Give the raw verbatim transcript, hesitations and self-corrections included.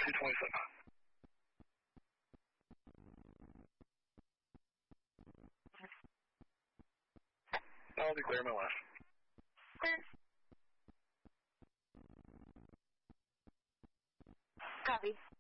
two twenty-seven. I'll declare my last. Clear. Copy.